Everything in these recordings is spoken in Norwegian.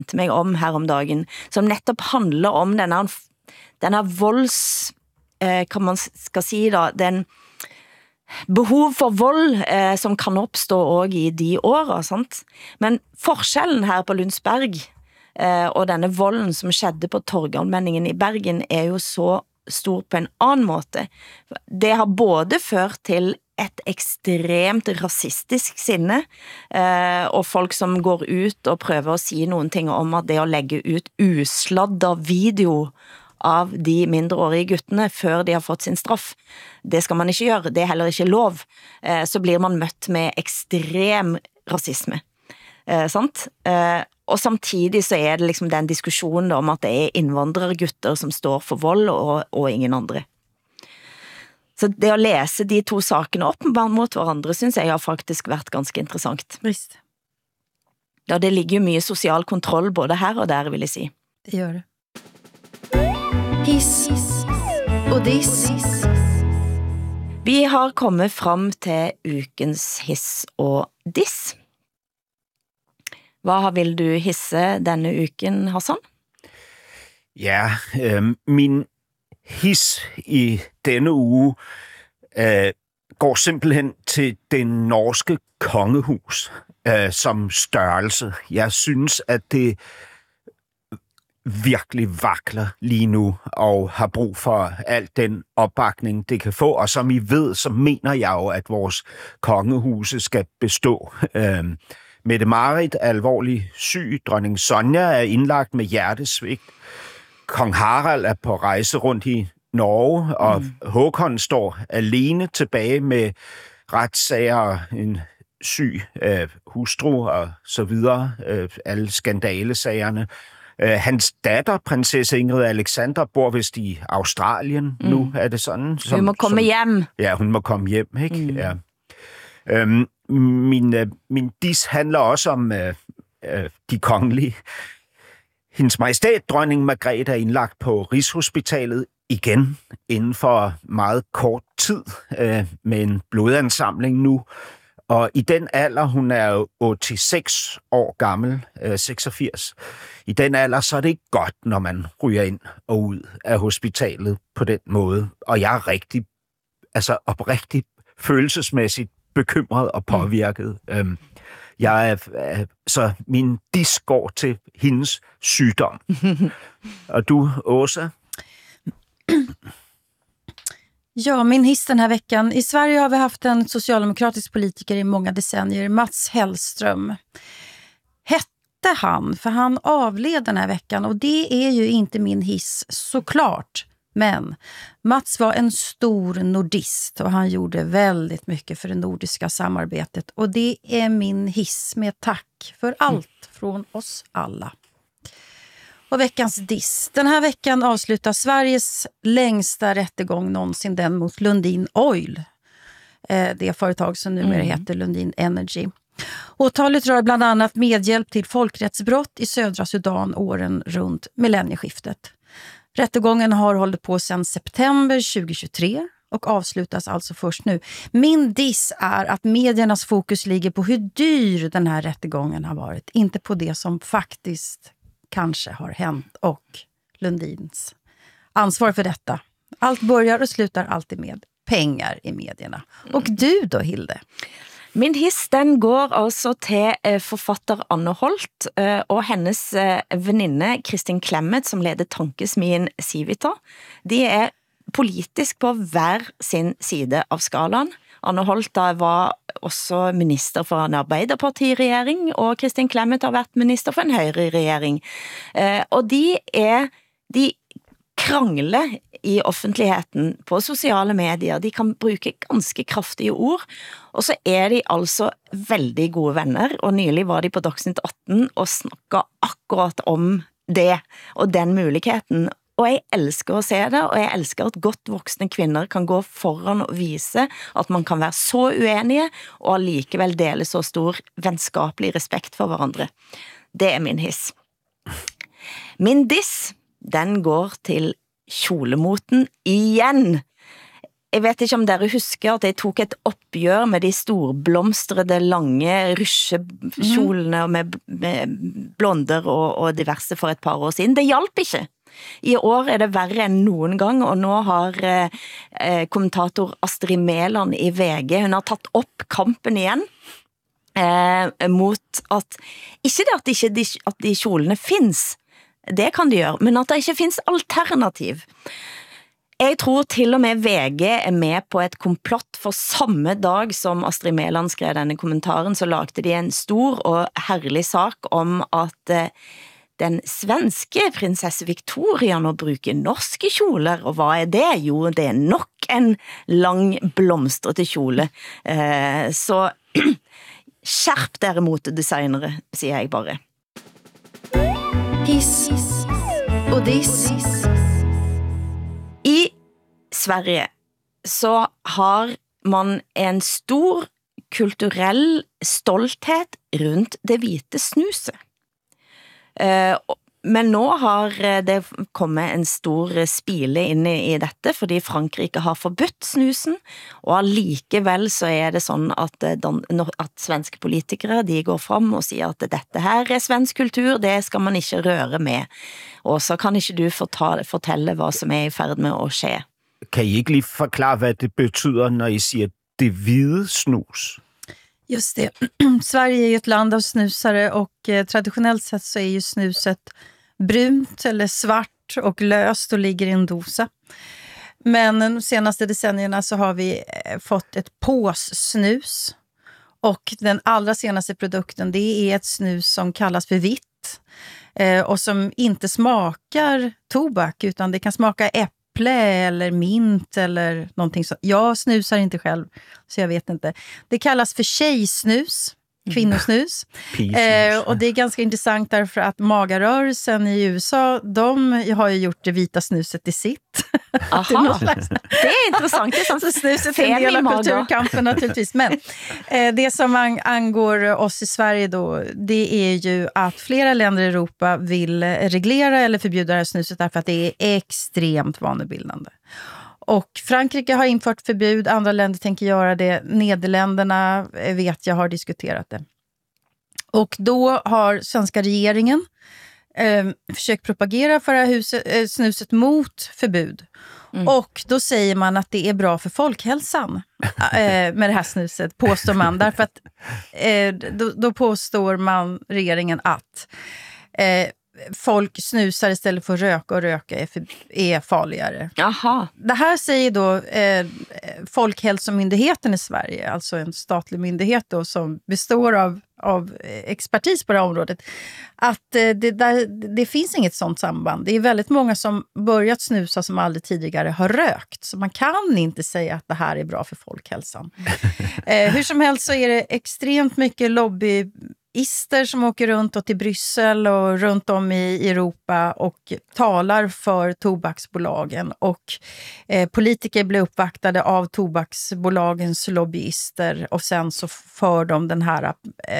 minnet meg om her om dagen, som nettopp handler om denne volds, kan man skal si da, den behov for vold som kan oppstå også i de årene, sant? Men forskjellen her på Lundsberg og denne volden som skjedde på Torgallmenningen i Bergen jo så stor på en annen måte. Det har både ført til et ekstremt rasistisk sinne, og folk som går ut og prøver å si noen ting om at det å legge ut usladda video av de mindreårige guttene før de har fått sin straff, det skal man ikke gjøre, det heller ikke lov. Så blir man møtt med ekstrem rasisme. Sant? Og samtidig så det liksom den diskusjonen om at det innvandrergutter som står for vold og ingen andre. Så det å lese de to sakene opp mot hverandre synes jeg har faktisk vært ganske interessant. Visst. Ja, det ligger jo mye sosial kontroll både her og der, vil jeg si. Det gjør det. Hiss og diss. Vi har kommet fram til ukens hiss og diss. Hva vil du hisse denne uken, Hassan? Ja, min hiss i denne uge går simpelthen til den norske kongehus som størrelse. Jeg synes, at det virkelig vakler lige nu og har brug for alt den opbakning, det kan få. Og som I ved, så mener jeg jo, at vores kongehuse skal bestå. Mette-Marit alvorlig syg. Dronning Sonja indlagt med hjertesvigt. Kong Harald på rejse rundt i Norge, og Håkon står alene tilbage med retssager, en syg hustru og så videre, alle skandalesagerne. Hans datter, prinsesse Ingrid Alexandra, bor vist i Australien nu, det sådan? Hun må komme hjem. Ja, hun må komme hjem, ikke? Ja. Min diss handler også om de kongelige. Hendes Majestæt, dronning Margrethe, indlagt på Rigshospitalet igen inden for meget kort tid med en blodansamling nu. Og i den alder, hun jo 86 år gammel, 86, i den alder, så det ikke godt, når man ryger ind og ud af hospitalet på den måde. Og jeg rigtig, oprigtigt følelsesmæssigt bekymret og påvirket. Så min diss går til hendes sygdom. Og du, Åsa? Ja, min hiss den här veckan. I Sverige har vi haft en socialdemokratisk politiker i många decennier, Mats Hellström. Hette han, för han avled den här veckan, och det är ju inte min hiss såklart. Men Mats var en stor nordist och han gjorde väldigt mycket för det nordiska samarbetet. Och det är min hiss med tack för allt från oss alla. Och veckans diss. Den här veckan avslutar Sveriges längsta rättegång någonsin, den mot Lundin Oil. Det företag som numera heter Lundin Energy. Åtalet rör bland annat medhjälp till folkrättsbrott i södra Sudan åren runt millennieskiftet. Rättegången har hållit på sedan september 2023 och avslutas alltså först nu. Min diss är att mediernas fokus ligger på hur dyr den här rättegången har varit, inte på det som faktiskt kanske har hänt och Lundins ansvar för detta. Allt börjar och slutar alltid med pengar i medierna. Och du då, Hilde? Min hiss, den går altså til forfatter Anne Holt og hennes venninne Kristin Clemet, som leder Tankesmien Civita. De politisk på hver sin side av skalaen. Anne Holt var også minister for en arbeiderpartiregjering, og Kristin Clemet har vært minister for en høyreregjering. Og de krangler i offentligheten på sosiale medier. De kan bruke ganske kraftige ord, og så de altså veldig gode venner, og nylig var de på Dagsnytt 18 og snakket akkurat om det, og den muligheten. Og jeg elsker å se det, og jeg elsker at godt voksne kvinner kan gå foran og vise at man kan være så uenige, og allikevel dele så stor vennskapelig respekt for hverandre. Det min hiss. Min diss, den går til kjolemoten igjen. jeg vet ikke om dere husker at jeg tok et opgjør med de storblomstrede, lange rysjekjolene med blonder og diverse for et par år siden. Det hjalp ikke. I år er det verre enn noen gang, og nå har kommentator Astrid Mæland i VG, hun har tatt opp kampen igjen mot at, ikke det at de kjolene finnes, det kan de gjøre, men at det ikke finnes alternativ. Jeg tror til og med VG er med på et komplott, for samme dag som Astrid Mæland skrev denne kommentaren, så lagde de en stor og herlig sak om at den svenske prinsesse Victoria nå bruker norske kjoler, og hva er det? Jo, det er nok en lang blomstrete kjole. Så skjerp dere motedesignere, sier jeg bare. Hiss och diss. I Sverige så har man en stor kulturell stolthet rundt det hvite snuset. Men nå har det kommet en stor spile inn i dette, fordi Frankrike har forbudt snusen, og allikevel så er det sånn at svenske politikere, de går fram og sier at dette her er svensk kultur, det skal man ikke røre med. Og så kan ikke du fortelle hva som er i ferd med å skje. Kan I ikke lige forklare, hvad det betyder, når I siger det hvide snus? Just det. Sverige är ju ett land av snusare och traditionellt sett så är ju snuset brunt eller svart och löst och ligger i en dosa. Men de senaste decennierna så har vi fått ett påssnus, och den allra senaste produkten, det är ett snus som kallas för vitt och som inte smakar tobak, utan det kan smaka äpple eller mint eller någonting så. Jag snusar inte själv, så jag vet inte. Det kallas för tjejsnus, kvinnosnus. Och det är ganska intressant därför att magarörelsen i USA, de har ju gjort det vita snuset i sitt. Aha, det är intressant. Det är så snuset är en del av kulturkampen naturligtvis. Men det som angår oss i Sverige då, det är ju att flera länder i Europa vill reglera eller förbjuda det här snuset därför att det är extremt vanebildande. Och Frankrike har infört förbud, andra länder tänker göra det, Nederländerna vet jag har diskuterat det. Och då har svenska regeringen försökt propagera för det här snuset mot förbud. Och då säger man att det är bra för folkhälsan med det här snuset, påstår man. Därför att då påstår regeringen att folk snusar istället för röka, och röka är farligare. Aha. Det här säger då Folkhälsomyndigheten i Sverige, alltså en statlig myndighet då, som består av expertis på det här området, att det finns inget sånt samband. Det är väldigt många som börjat snusa som aldrig tidigare har rökt, så man kan inte säga att det här är bra för folkhälsan. Hur som helst så är det extremt mycket lobbyister som åker runt och till Bryssel och runt om i Europa och talar för tobaksbolagen, och politiker blir uppvaktade av tobaksbolagens lobbyister, och sen så för de den här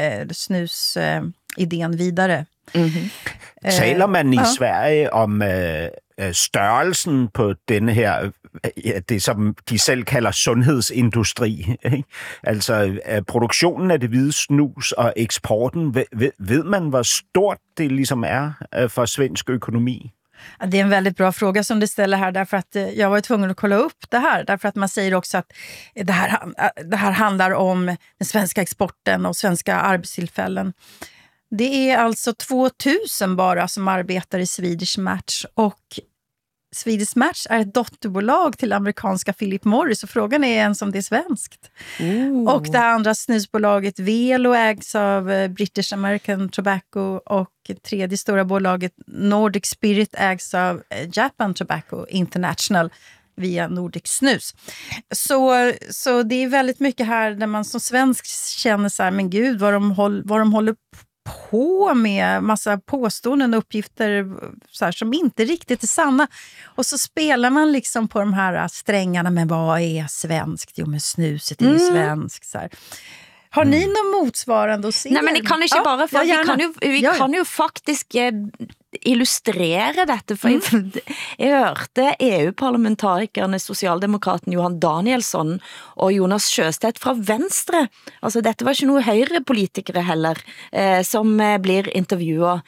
snusidén vidare. Taler man i Sverige om størrelsen på denne her, det som de selv kalder sundhedsindustri, ikke? Altså produktionen af det hvide snus og eksporten, ved man hvor stort det ligesom er for svensk økonomi? Det är en väldigt bra fråga som du ställer här, därför att jag var tvungen att kolla upp det här, därför att man säger också att det här handlar om den svenska exporten och svenska arbetstillfällen. Det är alltså 2000 bara som arbetar i Swedish Match, och Swedish Match är ett dotterbolag till amerikanska Philip Morris, och frågan är ens om det är svenskt. Och det andra snusbolaget Velo ägs av British American Tobacco, och tredje stora bolaget Nordic Spirit ägs av Japan Tobacco International via Nordic Snus. Så det är väldigt mycket här där man som svensk känner så här, men gud vad de håller på med massa påståenden och uppgifter så här, som inte riktigt är sanna. Och så spelar man liksom på de här strängarna, men vad är svenskt? Jo, men snuset är ju svenskt. Så här. Har ni någon motsvarande att se? Nej, men det kan ikke bare, for vi kan jo faktisk illustrere dette, for jeg hørte EU-parlamentarikerne, socialdemokraten Johan Danielsson og Jonas Sjöstedt fra Venstre, altså dette var ikke noe høyrepolitikere heller, som blir intervjuet.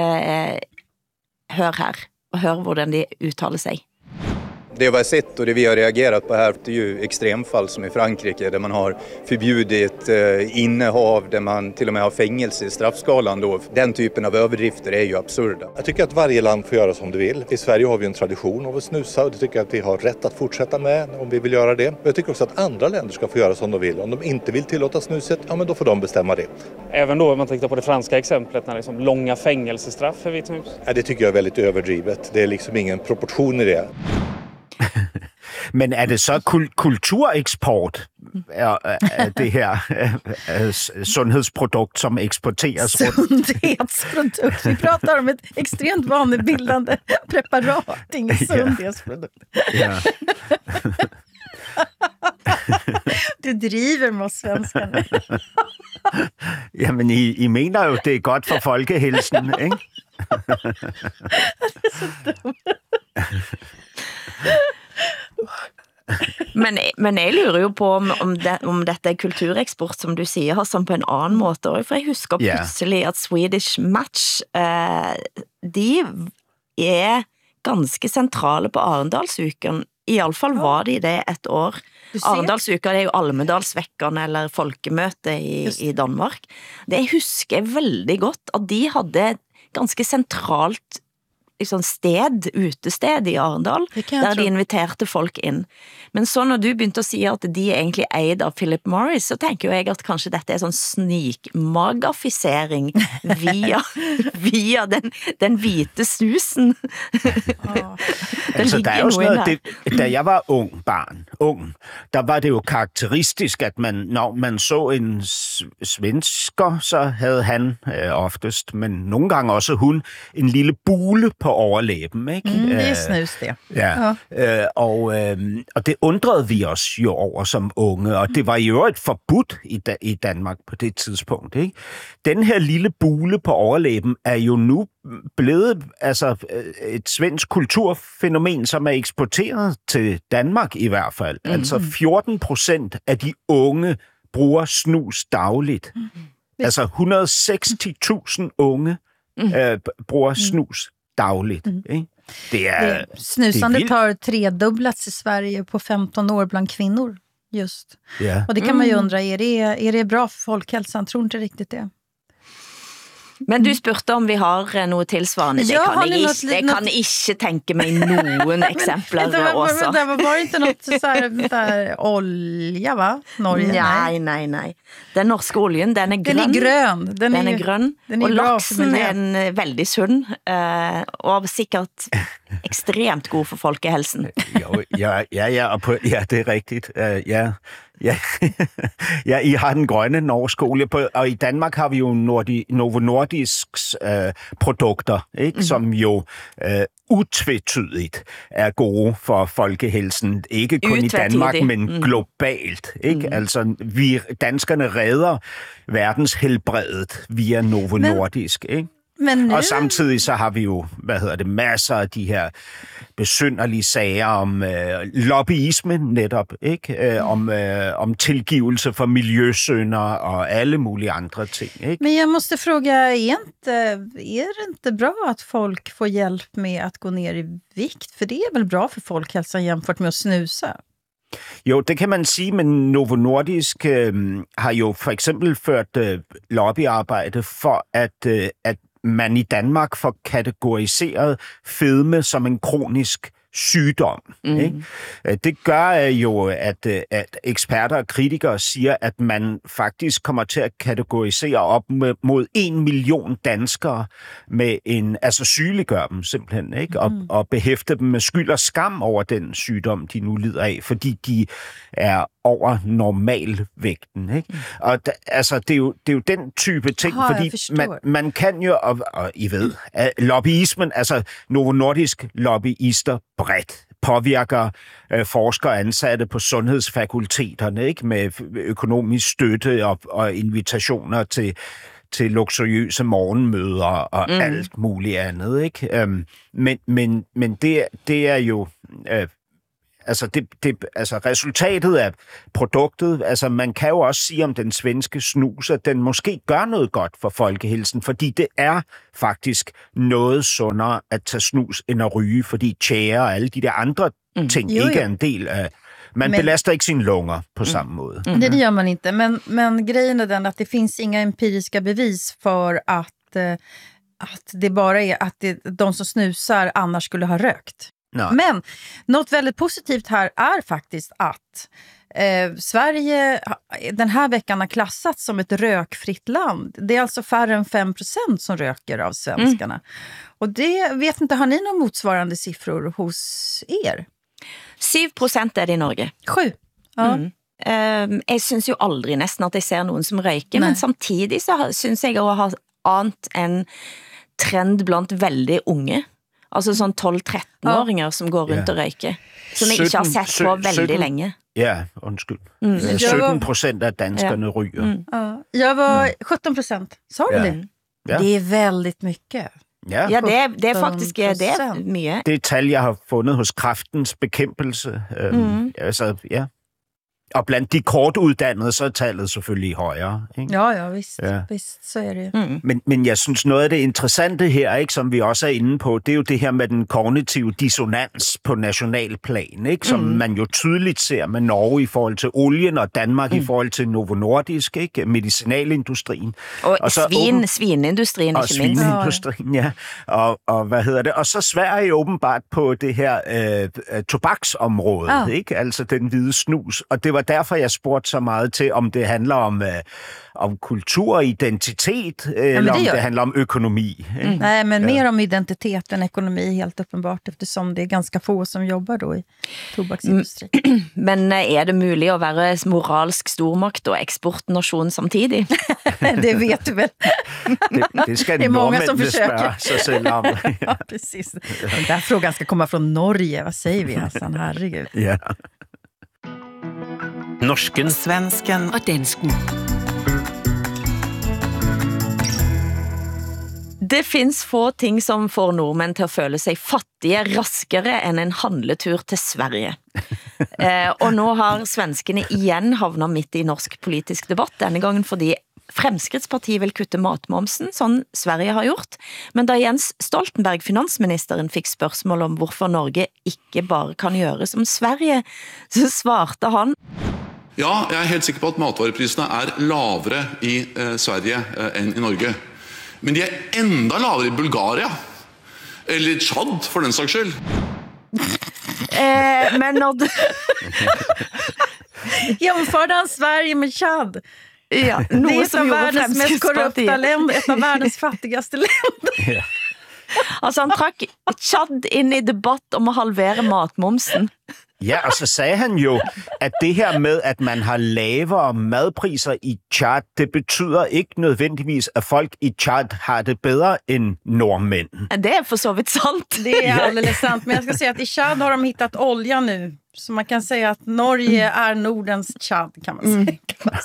Hør her, og hør hvordan de uttaler sig. Det vi har sett och det vi har reagerat på här, det är ju extremfall som i Frankrike där man har förbjudit innehav, där man till och med har fängelse i straffskalan då. Den typen av överdrifter är ju absurda. Jag tycker att varje land får göra som det vill. I Sverige har vi en tradition av att snusa och det tycker jag att vi har rätt att fortsätta med om vi vill göra det. Jag tycker också att andra länder ska få göra som de vill. Om de inte vill tillåta snuset, ja men då får de bestämma det. Även då om man tittar på det franska exemplet när liksom långa fängelsestraff för vitt snus. Ja, det tycker jag är väldigt överdrivet. Det är liksom ingen proportion i det. Men er det så kultureksport af det her sundhedsprodukt, som eksporteres rundt? Sundhedsprodukt. Vi pratar om ett extremt vanebildande preparat, ingen sundhetsprodukt. Ja. Du driver med oss svenskarna. Jamen, I mener jo, det er godt for folkehelsen, ikke? Det er så dumt. Men jeg lurer jo på om dette er kultureksport, som du siger, som på en annen måte. For jeg husker pludselig at Swedish Match, de er ganske centrale på Arendalsuken. I alle fall var de det et år. Arendalsuka, det er jo Almedalsvekkerne eller folkemøte i Danmark. Det husker jeg veldig godt, at de hadde ganske centralt sted, utested i Arendal, der de inviterte folk inn. Men så når du begynte å si at de egentlig eide av Philip Morris, så tenker jo jeg at kanskje dette er sånn snikmagafisering via den hvite snusen. Altså, der er jo sådan noget, da jeg var ung, der var det jo karakteristisk, at når man så en svensker, så havde han oftest, men nogle gange også hun, en lille bule på overlæben, ikke? Det er snus, det. Ja. Og det undrede vi os jo over som unge, og det var jo et forbudt i Danmark på det tidspunkt, ikke? Den her lille bule på overlæben er jo nu blevet et svensk kulturfænomen, som er eksporteret til Danmark i hvert fald. Mm-hmm. Altså 14% af de unge bruger snus dagligt. Mm-hmm. Altså 160.000 unge bruger snus dagligt. Ikke? Snusandet har tredubblats i Sverige på 15 år bland kvinnor just. Yeah. Och det kan man ju undra, är det bra för folkhälsan? Tror inte riktigt det. Men du spurte om vi har noe tilsvarende. Det kan jeg ikke tenke meg noen eksempler også. Det var inte något så här olja, va? Norge? Nej. Den norske oljen, den er grønn. Den er grønn. Og laksen er en veldig sunn, og sikkert ekstremt god for folkehelsen. Ja, det er rigtigt. Ja, I har den grønne norske olie på, og i Danmark har vi jo Novo Nordisks produkter, ikke? Som jo utvetydigt er gode for folkehelsen. Ikke kun i Danmark, men globalt. Ikke? Altså, danskerne redder verdens helbredet via Novo Nordisk, ikke? Og samtidig så har vi jo, masser af de her besynderlige sager om lobbyisme netop, ikke? Om tilgivelse for miljøsynder og alle mulige andre ting, ikke? Men jag måste fråga, är det inte bra att folk får hjälp med att gå ner i vikt? För det är väl bra för folkhälsan jämfört med att snusa? Jo, det kan man sige, men Novo Nordisk har jo for eksempel ført lobbyarbejde for, at man i Danmark får kategoriseret fedme som en kronisk sygdom. Ikke? Det gør jo, at eksperter og kritikere siger, at man faktisk kommer til at kategorisere op mod 1 million danskere med sygeliggøre dem simpelthen, ikke? Og behæfte dem med skyld og skam over den sygdom, de nu lider af, fordi de er over normalvægten, ikke? Og det er jo den type ting, fordi man kan jo, og I ved, lobbyismen, Novo Nordisk lobbyister bredt påvirker forskere ansatte på sundhedsfakulteterne, ikke? Med økonomisk støtte og invitationer til luksuriøse morgenmøder og alt muligt andet, ikke? Men det er jo... Altså, altså resultatet af produktet, altså man kan jo også sige om den svenske snus, at den måske gør noget godt for folkehelsen, fordi det er faktisk noget sundere at tage snus end at ryge, fordi tjære og alle de der andre ting ikke er en del af... Man belaster ikke sine lunger på samme måde. Det gör man inte, men grejen är den att det finns inga empiriska bevis för att det bara är att de som snusar annars skulle ha rökt. Nej. Men något väldigt positivt här är faktiskt att Sverige den här veckan har klassats som ett rökfritt land. Det är alltså färre än 5% som röker av svenskarna. Och det vet inte, har ni några motsvarande siffror hos er? 7% er det i Norge. 7? Ja. Jeg synes jo aldri nesten at jeg ser noen som røyker, men samtidig så synes jeg å ha ant en trend blant veldig unge. Altså sånn 12-13-åringer som går rundt og røyker. Som jeg ikke har sett på veldig länge. Ja, undskyld. 17% av danskerne ryger. Jag var 17%. Sa du det? Ja. Det är väldigt mycket. Ja, det er faktisk det er mye. Det er et tal, jeg har fundet hos Kræftens Bekæmpelse. Altså, ja. Og blandt de kortuddannede, så er tallet selvfølgelig højere. Ikke? Ja, visst, så er det. Men jeg synes, noget af det interessante her, ikke, som vi også er inde på, det er jo det her med den kognitive dissonans på national plan, ikke, som man jo tydeligt ser med Norge i forhold til olien, og Danmark i forhold til Novo Nordisk, ikke, medicinalindustrien. Og svineindustrien, og ikke mindst. Svineindustrien, ja. Og hvad hedder det? Og så Sverige åbenbart på det her tobaksområde, ikke? Altså den hvide snus. Og det var derfor, jeg spurgte så meget til, om det handler om kultur og identitet, eller om det handler om økonomi. Nej, men mer om identitet än ekonomi, helt uppenbart, eftersom det är ganska få som jobbar då i tobaksindustrin. Men er det mulig å være moralsk stormakt og eksportnasjon samtidig? Det vet du väl. Det ska det nordmændene spørge sig selv om. Ja, precis. Den där frågan ska komma från Norge, vad säger vi, Hassan? Herregud. Ja. Norsken, svensken og dansken. Det finns få ting som får nordmenn til å føle seg fattige raskere enn en handletur til Sverige. Og nå har svenskene igjen havnet midt i norsk politisk debatt, denne gangen fordi Fremskrittspartiet vil kutte matmomsen, sånn Sverige har gjort. Men da Jens Stoltenberg, finansministeren, fikk spørsmål om hvorfor Norge ikke bare kan gjøre som Sverige, så svarte han: Ja, jeg er helt sikker på at matvareprisene er lavere i Sverige enn i Norge. Men de er enda lavere i Bulgaria, eller Chad for den saks skyld. Men når du... Jämförde han Sverige med Chad? Ja, det är ett av världens mest korrupta länder, ett av världens fattigaste länder. Ja. Altså han trakk Chad inn i debatt om å halvere matmomsen. Ja, og så sagde han jo, at det her med, at man har lavere madpriser i Chad, det betyder ikke nødvendigvis, at folk i Chad har det bedre end nordmænd. Det er for så vidt sant. Det är alldeles sant, men jag ska säga att i Chad har de hittat olja nu. Så man kan säga att Norge är Nordens Chad, kan man säga.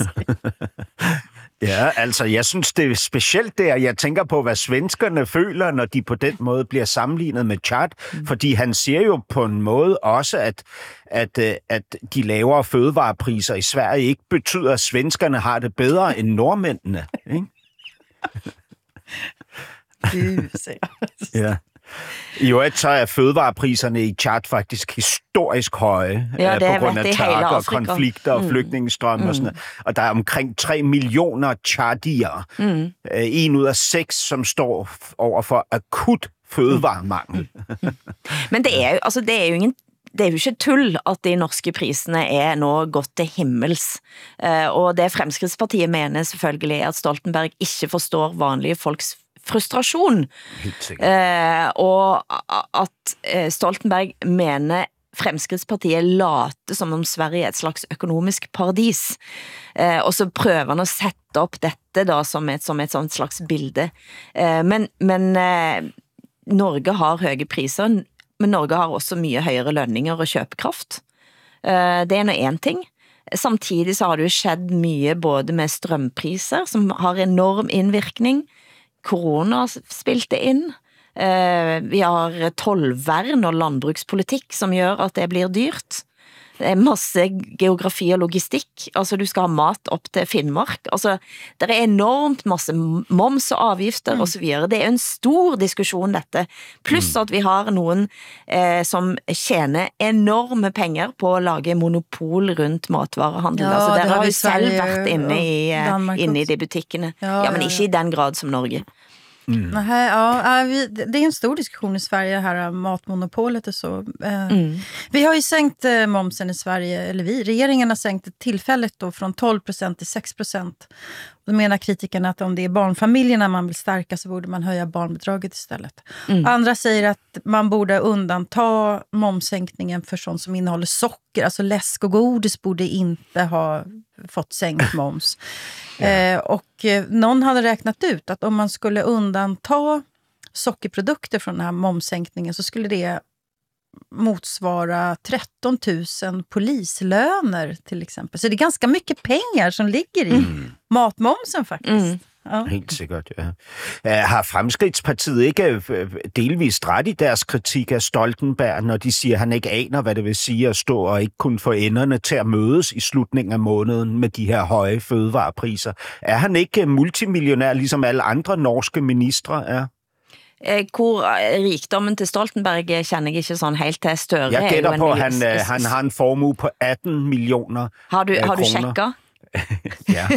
Ja, altså jeg synes det er specielt der. Jeg tænker på, hvad svenskerne føler, når de på den måde bliver sammenlignet med Chad. Fordi han siger jo på en måde også, at de lavere fødevarepriser i Sverige ikke betyder, at svenskerne har det bedre end nordmændene. Ikke? Det siger ja. I øvrigt så er fødevarepriserne i Chad faktisk historisk høje på grund af tørke og konflikter og flygtningestrømme og sådan noget. Og der er omkring 3 millioner chadier. 1 ud af 6, som står over for akut fødevaremangel. Men det er jo, altså det er jo ingen... Det er jo ikke tull at de norske prisene er nå gått til himmels. Og det Fremskrittspartiet mener selvfølgelig er at Stoltenberg ikke forstår vanlige folks frustrasjon. Og at Stoltenberg mener Fremskrittspartiet late som om Sverige er et slags økonomisk paradis. Og så prøver han å sette opp dette da som et sånt slags bilde. Men Norge har høye priser, men Norge har også mye høyere lønninger og kjøpekraft. Det er nå en ting. Samtidig så har det jo skjedd mye både med strømpriser, som har enorm indvirkning. Corona spilte inn. Vi har tollvern og landbrukspolitikk som gjør at det blir dyrt. Det er masse geografi og logistikk. Altså, du skal ha mat opp til Finnmark. Altså, det er enormt masse moms og avgifter og så videre. Det er en stor diskusjon dette. Pluss at vi har noen som tjener enorme penger på å lage monopol rundt matvarehandel. Ja, altså, det dere har har vi jo selv Sverige vært inne i de butikkene. Ja, men ikke i den grad som Norge. Det är en stor diskussion i Sverige här om matmonopolet och så. Vi har ju sänkt momsen i Sverige, eller regeringen har sänkt det tillfället då från 12% till 6%. Då menar kritikerna att om det är barnfamiljerna man vill stärka så borde man höja barnbidraget istället. Andra säger att man borde undanta momssänkningen för sånt som innehåller socker, alltså läsk och godis borde inte ha fått sänkt moms. Och någon hade räknat ut att om man skulle undanta sockerprodukter från den här momssänkningen så skulle det motsvara 13 000 polislöner till exempel. Så det är ganska mycket pengar som ligger i matmomsen faktiskt. Ja. Helt sikkert, ja. Har Fremskridtspartiet ikke delvist ret i deres kritik af Stoltenberg, når de siger, at han ikke aner, hvad det vil sige at stå og ikke kunne få enderne til at mødes i slutningen af måneden med de her høje fødevarepriser? Er han ikke multimillionær, ligesom alle andre norske ministre er? Hvor rikdommen til Stoltenberg kjenner jeg ikke sånn helt til. Større. Jeg gætter på, at han har en formue på 18 millioner Har du kroner. sjekket? Ja.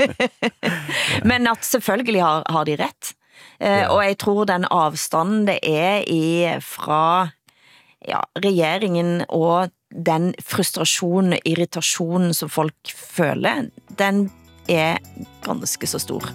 Men at selvfølgelig har de rett. Og jeg tror den avstanden det er fra regjeringen og den frustrasjonen og irritasjonen som folk føler, den er ganske så stor.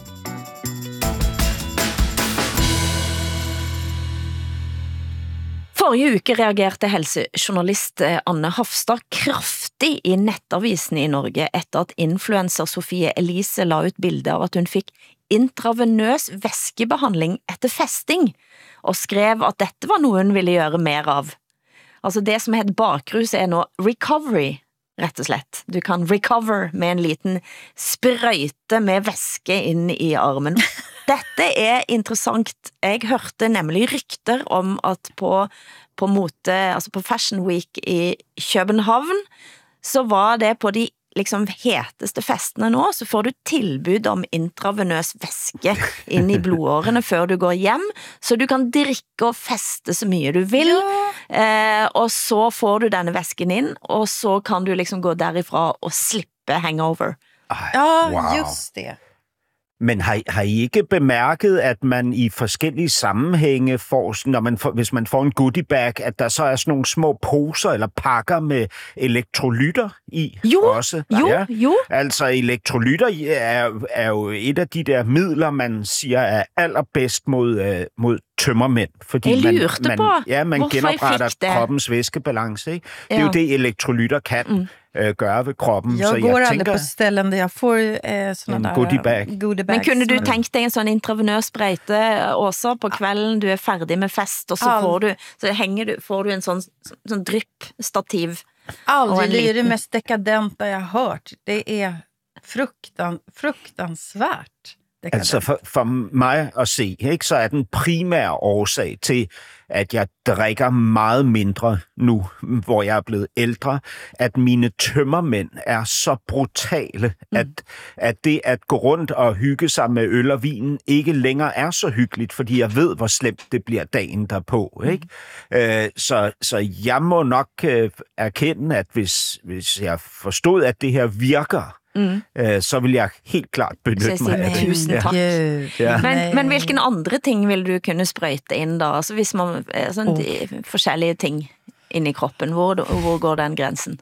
Forrige uke reagerte helsejournalist Anne Hafstad kraftig i nettavisen i Norge etter at influencer Sofie Elise la ut bilde av at hun fikk intravenøs væskebehandling etter festing, og skrev at dette var noe hun ville gjøre mer av. Altså det som heter bakrus er nå recovery, rett og slett. Du kan recover med en liten sprøyte med væske inn i armen. Dette er interessant. Jeg hørte nemlig rykter om at på mote, altså på Fashion Week i København, så var det på de liksom heteste festene nå, så får du tilbud om intravenøs væske inn i blodårene før du går hjem, så du kan drikke og feste så mye du vil, og så får du denne væsken inn, og så kan du liksom gå derifra og slippe hangover. Ja, wow. Just det. Men har I ikke bemærket, at man i forskellige sammenhænge får, hvis man får en goodiebag, at der så er sådan nogle små poser eller pakker med elektrolytter i også? Jo. Altså elektrolytter er jo et af de der midler, man siger er allerbedst mod tømmermænd. Fordi man genopretter kroppens væskebalance. Ikke? Det er jo det, elektrolytter kan. Gøre ved kroppen. Jag går aldrig på ställen där jag får såna där goodiebags. Men kunne du tänkt dig en sån intravenös sprøjte også på kvällen, du är färdig med fest och så får du en sån dryppstativ. Aldrig, det är det mest dekadenta jag har hört. Det är fruktansvärt. Altså for mig at se, ikke, så er den primære årsag til, at jeg drikker meget mindre nu, hvor jeg er blevet ældre, at mine tømmermænd er så brutale, at det at gå rundt og hygge sig med øl og vin ikke længere er så hyggeligt, fordi jeg ved, hvor slemt det bliver dagen derpå. Ikke? Så jeg må nok erkende, at hvis jeg forstod, at det her virker, så vil jeg helt klart benytte mig af det. Tusen tak. Ja. Men hvilken andre ting vil du kunne sprøjte ind der? Altså hvis man forskellige ting ind i kroppen, hvor går den grænsen?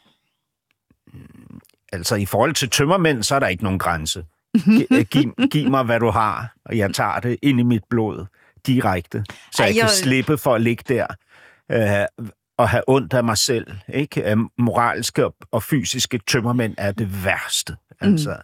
Altså i forhold til tømmermænd, så er der ikke nogen grænse. Giv mig, hvad du har, og jeg tager det ind i mit blod direkte, så jeg kan slippe for at ligge der og have ondt af mig selv. Ikke? Moralske og fysiske tømmermænd er det værste. Altså.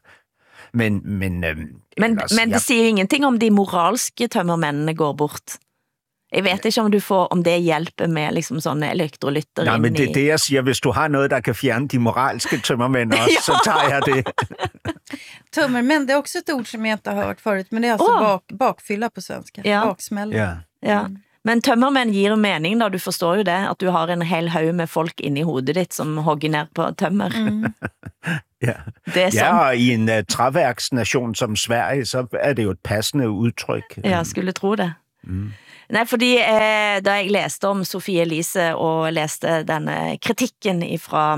Men det siger ingenting om de moralske tømmermændene går bort. Jeg vet ikke om det hjælper med liksom sånne elektrolytter. Nej, men det er det, jeg siger. Hvis du har noget, der kan fjerne de moralske tømmermænd også, så tager jeg det. Tømmermænd, det är också ett ord som jag inte har hört förut, men det är alltså bakfylla på svenska. Ja. Baksmälla. Ja. Men tømmermænd gir jo mening da, du forstår jo det, at du har en hel haug med folk inde i hovedet ditt, som hogger ned på tømmer. Ja. Det er sådan. Ja, og i en træværksnation som Sverige, så er det jo et passende udtryk. Ja, skulle tro det. Nej, fordi da jeg læste om Sofie Elise og læste denne kritikken ifra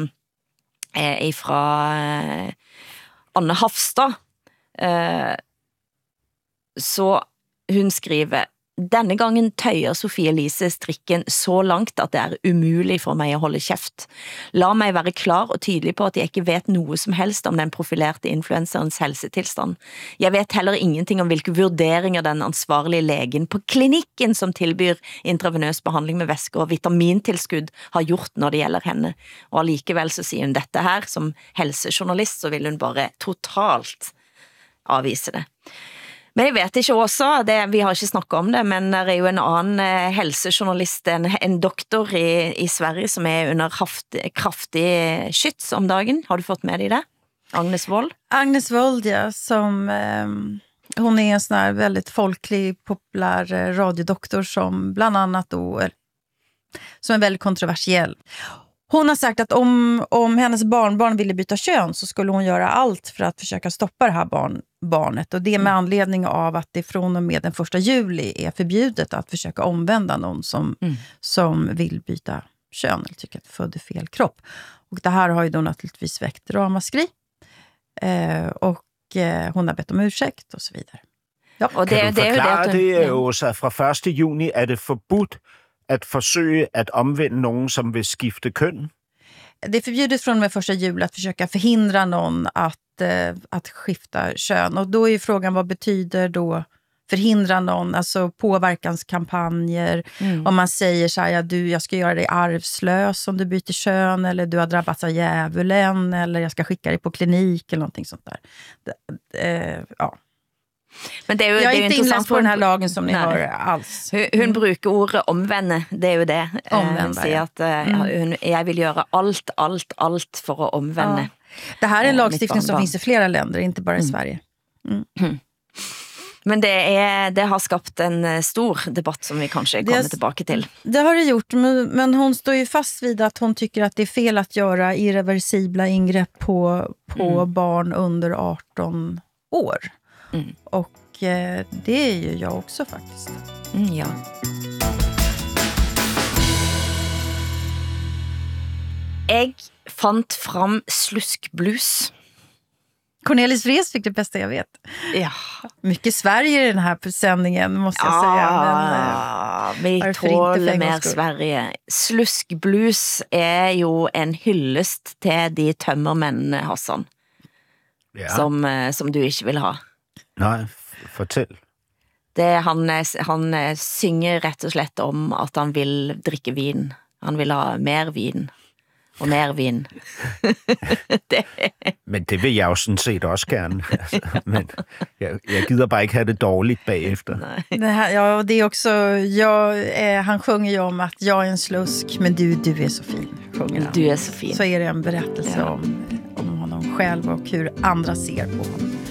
Anne Hafstad, så hun skriver: Denne gangen tøyer Sofie Elise strikken så langt at det er umulig for meg å holde kjeft. La meg være klar og tydelig på at jeg ikke vet noe som helst om den profilerte influencerens helsetilstand. Jeg vet heller ingenting om hvilke vurderinger den ansvarlige legen på klinikken som tilbyr intravenøs behandling med væske og vitamintilskudd har gjort når det gjelder henne. Og allikevel så sier hun dette her, som helsejournalist så vil hun bare totalt avvise det. Men jeg vet ikke også, vi har ikke snakket om det, men det er jo en annen helsejournalist, en doktor i Sverige som er under kraftig skyts om dagen. Har du fått med dig det? Agnes Wold? Agnes Wold, ja, som hon är en sån här väldigt folklig, populär radiodoktor som bland annat då, som är väldigt kontroversiell. Hon har sagt att om hennes barnbarn ville byta kön så skulle hon göra allt för att försöka stoppa det här barnet. Och det är med anledning av att det från och med den 1 juli är förbjudet att försöka omvända någon som vill byta kön eller tycker att födde fel kropp. Och det här har ju då naturligtvis väckt ramaskri. Och hon har bett om ursäkt och så vidare. Ja. Kan du forklare det, Åsa? Fra 1. juni er det forbudt at forsøge at omvende nogen, som vil skifte køn? Det är förbjudet från med 1 juli att försöka förhindra någon att skifta kön. Och då är ju frågan, vad betyder då förhindra någon? Alltså påverkanskampanjer. Om man säger så här, jag ska göra dig arvslös om du byter kön. Eller du har drabbats av djävulen. Eller jag ska skicka dig på klinik eller någonting sånt där. Ja. Men det er jo, jeg er det er jo ikke innlæst på den her lagen som ni har alls. Hun bruker ordet omvende, det er jo det. Hun sier at jeg vil gjøre alt for å omvende. Ja. Det här är en lagstiftning som finns i flera länder, inte bara i Sverige. Men det har skapt en stor debatt som vi kanske kommer tillbaka till. Det har det gjort, men hon står ju fast vid att hon tycker att det är fel att göra irreversibla ingrepp på barn under 18 år. Och det är ju jag också faktiskt. Ja. Jag fant fram sluskblues. Cornelis Vrees fick det bästa jag vet. Ja. Mycket Sverige i den här sändningen måste jag säga. Men vi tåler mer Sverige. Sluskblues är ju en hyllest till de tømmermændene, Hassan. Ja. Som du ikke vil ha. Nej, fortæl. Han synger rett og slett om at han vil drikke vin. Han vil ha mer vin. Og mer vin. Men det vil jeg jo sådan set også gerne. Men jeg gider bare ikke have det dårligt bagefter. Ja, det är också, han sjunger ju om att jag är en slusk, men du är så fin. Du är så fin. Så är det en berättelse om honom själv och hur andra ser på honom.